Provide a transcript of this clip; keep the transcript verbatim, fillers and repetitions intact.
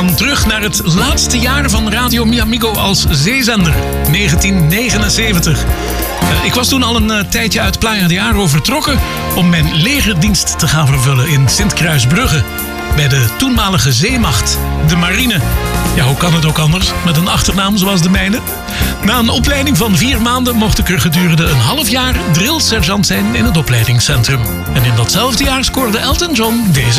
gaan terug naar het laatste jaar van Radio Mi Amigo als zeezender, negentien negenenzeventig. Uh, ik was toen al een uh, tijdje uit Playa de Aro vertrokken om mijn legerdienst te gaan vervullen in Sint-Kruisbrugge. Bij de toenmalige zeemacht, de marine. Ja, hoe kan het ook anders, met een achternaam zoals de mijne? Na een opleiding van vier maanden mocht ik er gedurende een half jaar drillsergeant zijn in het opleidingscentrum. En in datzelfde jaar scoorde Elton John deze